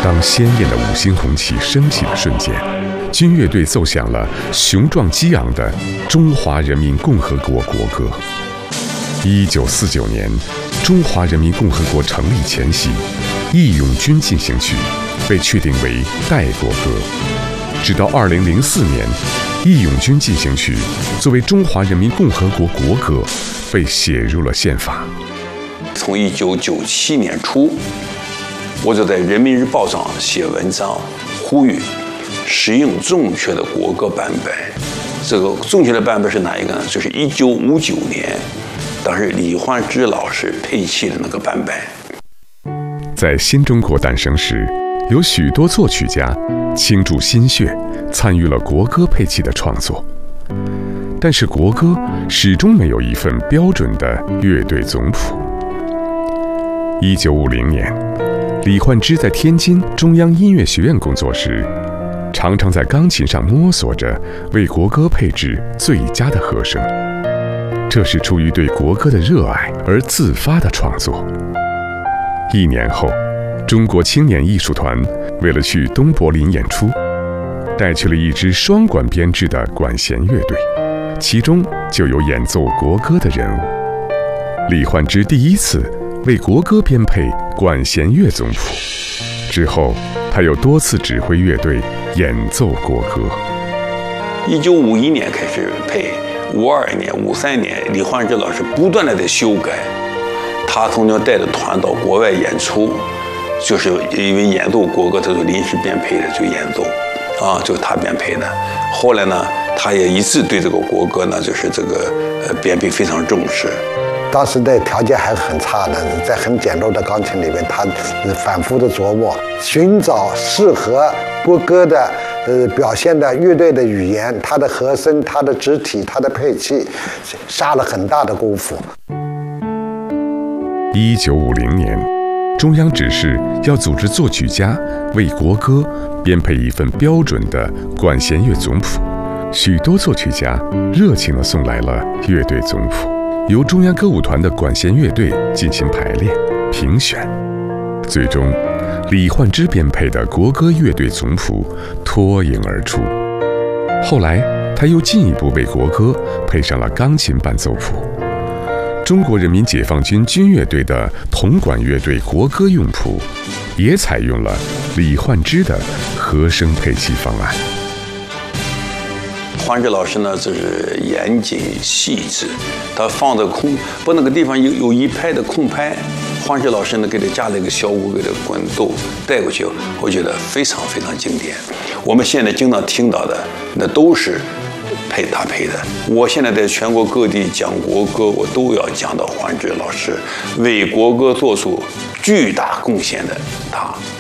当鲜艳的五星红旗升起的瞬间，军乐队奏响了雄壮激昂的《中华人民共和国国歌》。1949年，中华人民共和国成立前夕，《义勇军进行曲》被确定为代国歌。直到2004年，《义勇军进行曲》作为中华人民共和国国歌被写入了宪法。 从1997年初，我就在《人民日报》上写文章，呼吁使用正确的国歌版本。这个正确的版本是哪一个呢？就是1959年，当时李焕之老师配器的那个版本。 在新中国诞生时，有许多作曲家倾注心血，参与了国歌配器的创作。但是国歌始终没有一份标准的乐队总谱。1950年，李焕之在天津中央音乐学院工作时，常常在钢琴上摸索着为国歌配置最佳的和声。这是出于对国歌的热爱而自发的创作。1年后，中国青年艺术团为了去东柏林演出，带去了一支双管编制的管弦乐队，其中就有演奏国歌的人物。李焕之第一次为国歌编配管弦乐总谱，之后他又多次指挥乐队演奏国歌。 1951年开始配，52年、53年，李焕之老师不断的在修改。他曾经带着团到国外演出，就是因为演奏国歌，他是临时编配的，就演奏，就是他编配的。后来呢，他也一直对这个国歌呢，就是这个编配非常重视。 当时的条件还是很差的，在很简陋的钢琴里面，他反复的琢磨，寻找适合国歌的表现的乐队的语言，它的和声、它的肢体、它的配器，下了很大的功夫。 1950年，中央指示要组织作曲家为国歌编配一份标准的管弦乐总谱，许多作曲家热情地送来了乐队总谱，由中央歌舞团的管弦乐队进行排练、评选。最终，李焕之编配的国歌乐队总谱脱颖而出。后来，他又进一步为国歌配上了钢琴伴奏谱。中国人民解放军军乐队的铜管乐队国歌用谱，也采用了李焕之的和声配器方案。 焕之老师呢，就是严谨细致，他放的不那个地方有一拍的空拍，焕之老师呢给他加了一个小鼓，给他滚奏带过去，我觉得非常非常经典。我们现在经常听到的，那都是他配的。我现在在全国各地讲国歌，我都要讲到焕之老师为国歌做出巨大贡献的他。